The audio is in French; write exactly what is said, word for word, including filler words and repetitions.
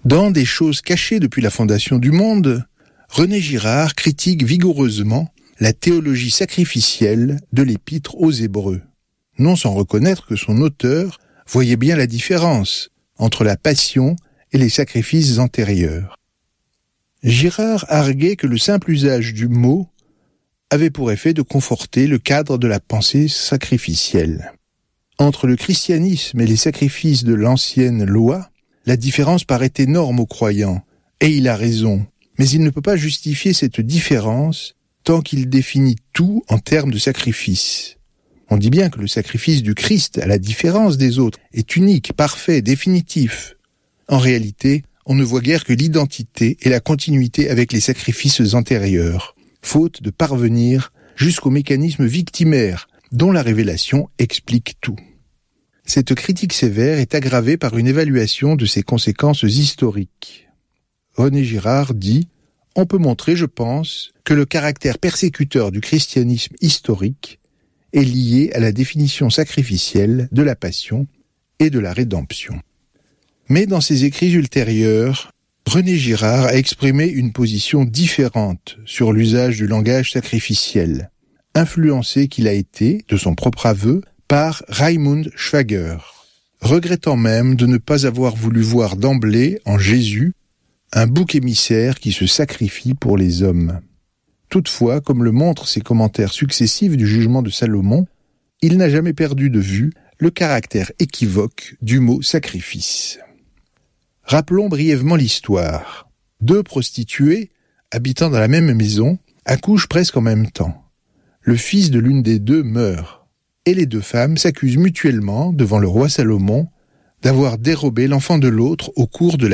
Dans Des choses cachées depuis la fondation du monde, René Girard critique vigoureusement la théologie sacrificielle de l'Épître aux Hébreux, non sans reconnaître que son auteur voyait bien la différence entre la passion et les sacrifices antérieurs. Girard arguait que le simple usage du mot avait pour effet de conforter le cadre de la pensée sacrificielle. Entre le christianisme et les sacrifices de l'ancienne loi, la différence paraît énorme aux croyants, et il a raison, mais il ne peut pas justifier cette différence tant qu'il définit tout en termes de sacrifice. On dit bien que le sacrifice du Christ, à la différence des autres, est unique, parfait, définitif. En réalité, on ne voit guère que l'identité et la continuité avec les sacrifices antérieurs, faute de parvenir jusqu'au mécanisme victimaire dont la révélation explique tout. Cette critique sévère est aggravée par une évaluation de ses conséquences historiques. René Girard dit « On peut montrer, je pense, que le caractère persécuteur du christianisme historique est lié à la définition sacrificielle de la passion et de la rédemption. » Mais dans ses écrits ultérieurs, René Girard a exprimé une position différente sur l'usage du langage sacrificiel, influencé qu'il a été, de son propre aveu, par Raimund Schwager, regrettant même de ne pas avoir voulu voir d'emblée en Jésus un bouc émissaire qui se sacrifie pour les hommes. Toutefois, comme le montrent ses commentaires successifs du jugement de Salomon, il n'a jamais perdu de vue le caractère équivoque du mot sacrifice. Rappelons brièvement l'histoire. Deux prostituées, habitant dans la même maison, accouchent presque en même temps. Le fils de l'une des deux meurt, et les deux femmes s'accusent mutuellement devant le roi Salomon d'avoir dérobé l'enfant de l'autre au cours de la